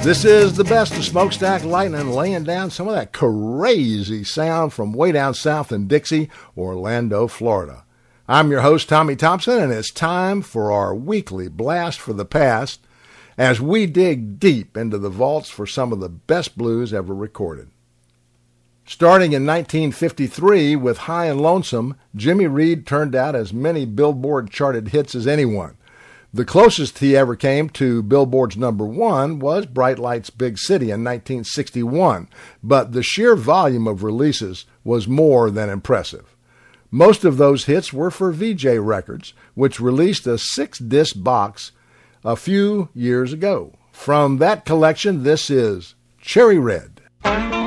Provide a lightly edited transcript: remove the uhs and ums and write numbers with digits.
This is the best of Smokestack Lightning, laying down some of that crazy sound from way down south in Dixie, Orlando, Florida. I'm your host, Tommy Thompson, and it's time for our weekly Blast for the Past as we dig deep into the vaults for some of the best blues ever recorded. Starting in 1953 with High and Lonesome, Jimmy Reed turned out as many Billboard charted hits as anyone. The closest he ever came to Billboard's number one was Bright Lights, Big City in 1961, but the sheer volume of releases was more than impressive. Most of those hits were for VJ Records, which released a 6-disc box a few years ago. From that collection, this is Cherry Red.